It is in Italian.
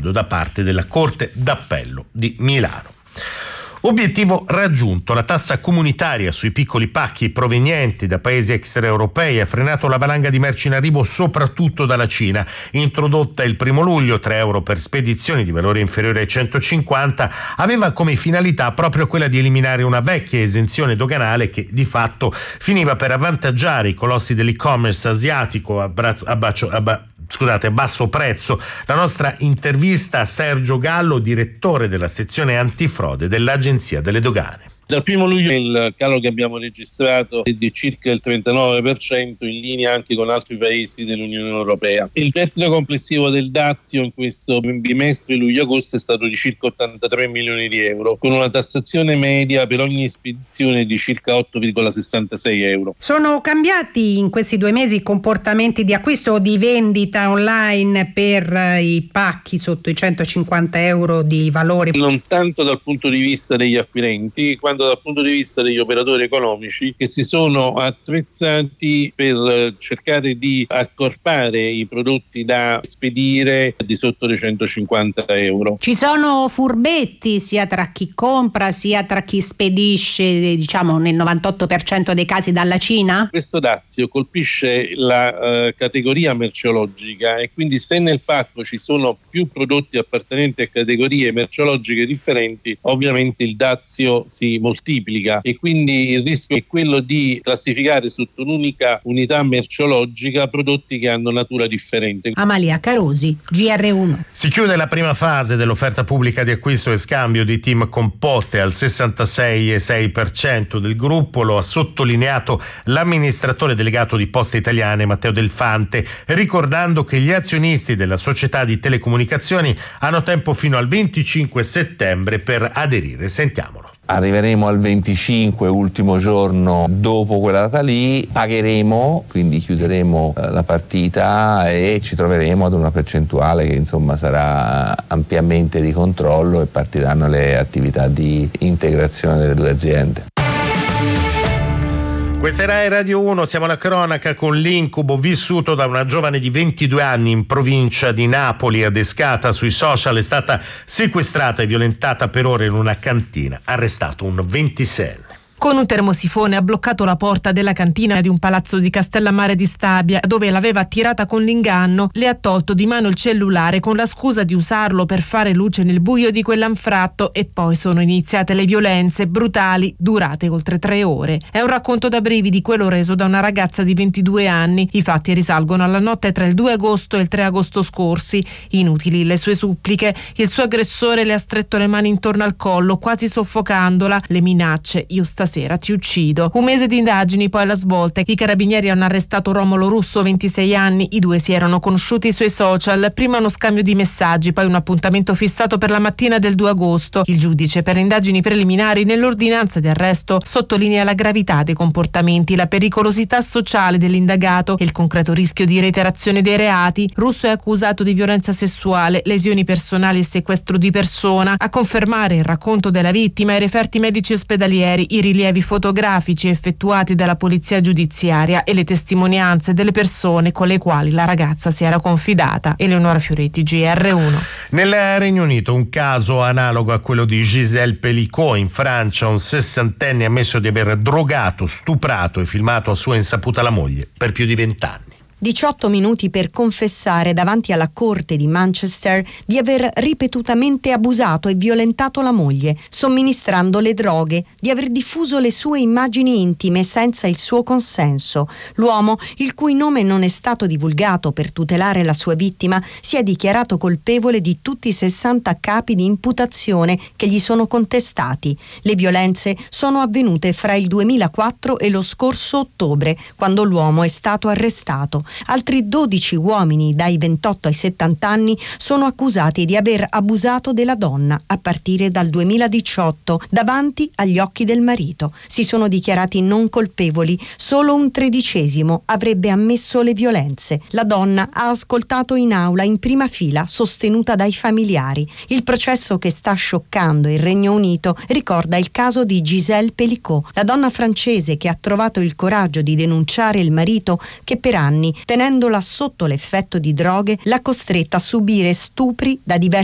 riguardo da parte della Corte d'Appello di Milano. Obiettivo raggiunto. La tassa comunitaria sui piccoli pacchi provenienti da paesi extraeuropei ha frenato la valanga di merci in arrivo soprattutto dalla Cina. Introdotta il 1 luglio, 3 euro per spedizioni di valore inferiore ai 150, aveva come finalità proprio quella di eliminare una vecchia esenzione doganale che di fatto finiva per avvantaggiare i colossi dell'e-commerce asiatico a basso prezzo. La nostra intervista a Sergio Gallo, direttore della sezione antifrode dell'Agenzia delle Dogane. Dal 1 luglio il calo che abbiamo registrato è di circa il 39%, in linea anche con altri paesi dell'Unione Europea. Il gettito complessivo del dazio in questo bimestre luglio-agosto è stato di circa 83 milioni di euro, con una tassazione media per ogni spedizione di circa 8,66 euro. Sono cambiati in questi 2 mesi i comportamenti di acquisto o di vendita online per i pacchi sotto i 150 euro di valore? Non tanto dal punto di vista degli acquirenti, quanto dal punto di vista degli operatori economici che si sono attrezzati per cercare di accorpare i prodotti da spedire di sotto i 150 euro. Ci sono furbetti sia tra chi compra sia tra chi spedisce, diciamo nel 98% dei casi dalla Cina? Questo dazio colpisce la categoria merceologica e quindi se nel pacco ci sono più prodotti appartenenti a categorie merceologiche differenti, ovviamente il dazio si moltiplica e quindi il rischio è quello di classificare sotto un'unica unità merceologica prodotti che hanno natura differente. Amalia Carosi, GR1. Si chiude la prima fase dell'offerta pubblica di acquisto e scambio di team composte al 66,6% del gruppo. Lo ha sottolineato l'amministratore delegato di Poste Italiane Matteo Delfante, ricordando che gli azionisti della società di telecomunicazioni hanno tempo fino al 25 settembre per aderire. Sentiamolo. Arriveremo al 25, ultimo giorno dopo quella data lì, pagheremo, quindi chiuderemo la partita e ci troveremo ad una percentuale che insomma sarà ampiamente di controllo e partiranno le attività di integrazione delle due aziende. Questa era Radio 1, siamo alla cronaca con l'incubo vissuto da una giovane di 22 anni in provincia di Napoli. Adescata sui social, è stata sequestrata e violentata per ore in una cantina. Arrestato un 26enne. Con un termosifone ha bloccato la porta della cantina di un palazzo di Castellammare di Stabia, dove l'aveva attirata con l'inganno. Le ha tolto di mano il cellulare con la scusa di usarlo per fare luce nel buio di quell'anfratto e poi sono iniziate le violenze brutali durate oltre 3 ore. È un racconto da brividi quello reso da una ragazza di 22 anni. I fatti risalgono alla notte tra il 2 agosto e il 3 agosto scorsi. Inutili le sue suppliche. Il suo aggressore le ha stretto le mani intorno al collo, quasi soffocandola. Le minacce: io stasera ti uccido. Un mese di indagini, poi alla svolta. I carabinieri hanno arrestato Romolo Russo, 26 anni. I due si erano conosciuti sui social. Prima uno scambio di messaggi, poi un appuntamento fissato per la mattina del 2 agosto. Il giudice per indagini preliminari nell'ordinanza di arresto sottolinea la gravità dei comportamenti, la pericolosità sociale dell'indagato e il concreto rischio di reiterazione dei reati. Russo è accusato di violenza sessuale, lesioni personali e sequestro di persona. A confermare il racconto della vittima, i referti medici ospedalieri, i rilievi fotografici effettuati dalla polizia giudiziaria e le testimonianze delle persone con le quali la ragazza si era confidata. Eleonora Fioretti, GR1. Nel Regno Unito un caso analogo a quello di Gisèle Pelicot. In Francia un 60enne ha ammesso di aver drogato, stuprato e filmato a sua insaputa la moglie per più di 20 anni. 18 minuti per confessare davanti alla corte di Manchester di aver ripetutamente abusato e violentato la moglie, somministrando le droghe, di aver diffuso le sue immagini intime senza il suo consenso. L'uomo, il cui nome non è stato divulgato per tutelare la sua vittima, si è dichiarato colpevole di tutti i 60 capi di imputazione che gli sono contestati. Le violenze sono avvenute fra il 2004 e lo scorso ottobre, quando l'uomo è stato arrestato. Altri 12 uomini dai 28 ai 70 anni sono accusati di aver abusato della donna a partire dal 2018 davanti agli occhi del marito. Si sono dichiarati non colpevoli, solo un 13° avrebbe ammesso le violenze. La donna ha ascoltato in aula in prima fila, sostenuta dai familiari. Il processo che sta scioccando il Regno Unito ricorda il caso di Gisèle Pelicot, la donna francese che ha trovato il coraggio di denunciare il marito che per anni, tenendola sotto l'effetto di droghe, l'ha costretta a subire stupri da diversi